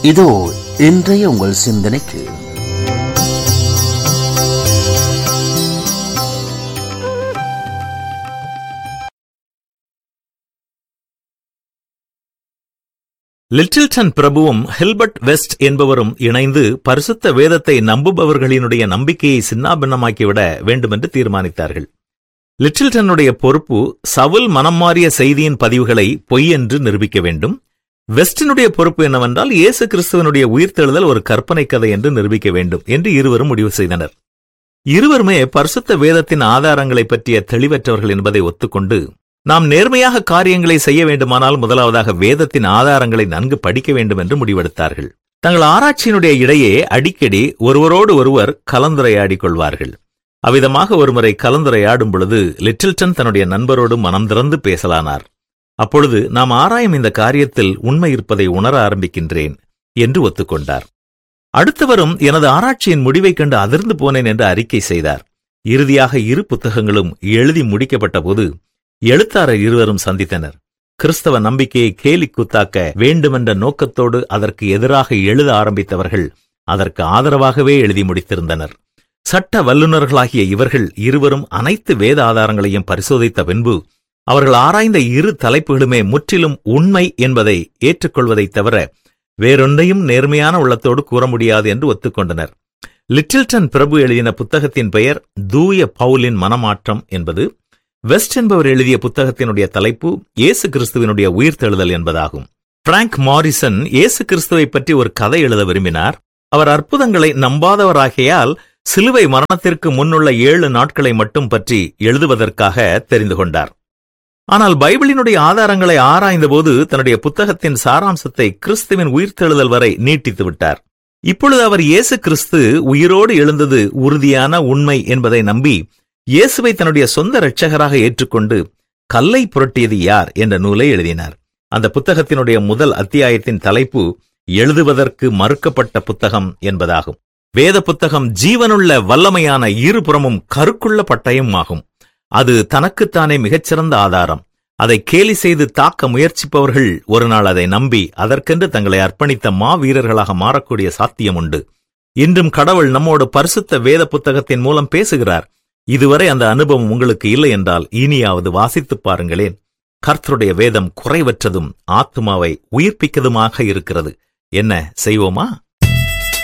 இதோ இன்றைய உங்கள் சிந்தனைக்கு லிட்டில்டன் பிரபுவும் ஹில்பர்ட் வெஸ்ட் என்பவரும் இணைந்து பரிசுத்த வேதத்தை நம்புபவர்களினுடைய நம்பிக்கையை சின்னாபின்னமாக்கிவிட வேண்டுமென்று தீர்மானித்தார்கள். லிட்டில்டனுடைய பொறுப்பு சவுல் மனம் மாறிய செய்தியின் பதிவுகளை பொய் என்று நிரூபிக்க வேண்டும். வெஸ்டினுடைய பொறுப்பு என்னவென்றால் இயேசு கிறிஸ்துவனுடைய உயிர்த்தெழுதல் ஒரு கற்பனை கதை என்று நிரூபிக்க வேண்டும் என்று இருவரும் முடிவு செய்தனர். இருவருமே பரிசுத்த வேதத்தின் ஆதாரங்களை பற்றிய தெளிவற்றவர்கள் என்பதை ஒத்துக்கொண்டு, நாம் நேர்மையாக காரியங்களை செய்ய வேண்டுமானால் முதலாவதாக வேதத்தின் ஆதாரங்களை நன்கு படிக்க வேண்டும் என்று முடிவெடுத்தார்கள். தங்கள் ஆராய்ச்சியினுடைய இடையே அடிக்கடி ஒருவரோடு ஒருவர் கலந்துரையாடிக் கொள்வார்கள். அவ்விதமாக ஒருமுறை கலந்துரையாடும் பொழுது லிட்டில்டன் தன்னுடைய நண்பரோடு மனம் திறந்து பேசலானார். அப்பொழுது, நாம் ஆராயும் இந்த காரியத்தில் உண்மை இருப்பதை உணர ஆரம்பிக்கின்றேன் என்று ஒத்துக்கொண்டார். அடுத்தவரும் எனது ஆராய்ச்சியின் முடிவைக் கண்டு அதிர்ந்து போனேன் என்று அறிக்கை செய்தார். இறுதியாக இரு புத்தகங்களும் எழுதி முடிக்கப்பட்ட போது எழுத்தாளர் இருவரும் சந்தித்தனர். கிறிஸ்தவ நம்பிக்கையை கேலி கூத்தாக்க வேண்டுமென்ற நோக்கத்தோடு அதற்கு எதிராக எழுத ஆரம்பித்தவர்கள் அதற்கு ஆதரவாகவே எழுதி முடித்திருந்தனர். சட்ட வல்லுநர்களாகிய இவர்கள் இருவரும் அனைத்து வேத ஆதாரங்களையும் பரிசோதித்த பின்பு அவர்கள் ஆராய்ந்த இரு தலைப்புகளுமே முற்றிலும் உண்மை என்பதை ஏற்றுக்கொள்வதைத் தவிர வேறொன்றையும் நேர்மையான உள்ளத்தோடு கூற முடியாது என்று ஒத்துக்கொண்டனர். லிட்டில்டன் பிரபு எழுதின புத்தகத்தின் பெயர் தூய பவுலின் மனமாற்றம் என்பது. வெஸ்ட் என்பவர் எழுதிய புத்தகத்தினுடைய தலைப்பு இயேசு கிறிஸ்துவினுடைய உயிர்த்தெழுதல் என்பதாகும். பிராங்க் மாரிசன் இயேசு கிறிஸ்துவை பற்றி ஒரு கதை எழுத விரும்பினார். அவர் அற்புதங்களை நம்பாதவராகையால் சிலுவை மரணத்திற்கு முன்னுள்ள 7 நாட்களை மட்டும் பற்றி எழுதுவதற்காக தெரிந்து கொண்டார். ஆனால் பைபிளினுடைய ஆதாரங்களை ஆராய்ந்தபோது தன்னுடைய புத்தகத்தின் சாராம்சத்தை கிறிஸ்துவின் உயிர்த்தெழுதல் வரை நீட்டித்து விட்டார். இப்பொழுது அவர் இயேசு கிறிஸ்து உயிரோடு எழுந்தது உறுதியான உண்மை என்பதை நம்பி இயேசுவை தன்னுடைய சொந்த இரட்சகராக ஏற்றுக்கொண்டு கல்லை புரட்டியது யார் என்ற நூலை எழுதினார். அந்த புத்தகத்தினுடைய முதல் அத்தியாயத்தின் தலைப்பு எழுதுவதற்கு மறுக்கப்பட்ட புத்தகம் என்பதாகும். வேத புத்தகம் ஜீவனுள்ள வல்லமையான இருபுறமும் கருக்குள்ள பட்டயம் ஆகும். அது தனக்குத்தானே மிகச்சிறந்த ஆதாரம். அதை கேலி செய்து தாக்க முயற்சிப்பவர்கள் ஒரு நாள் அதை நம்பி அதற்கென்று தங்களை அர்ப்பணித்த மாவீரர்களாக மாறக்கூடிய சாத்தியம் உண்டு. இன்றும் கடவுள் நம்மோடு பரிசுத்த வேத புத்தகத்தின் மூலம் பேசுகிறார். இதுவரை அந்த அனுபவம் உங்களுக்கு இல்லை என்றால் இனியாவது வாசித்துப் பாருங்களேன். கர்த்தருடைய வேதம் குறைவற்றதும் ஆத்துமாவை உயிர்ப்பிக்கதுமாக இருக்கிறது. என்ன செய்வோமா?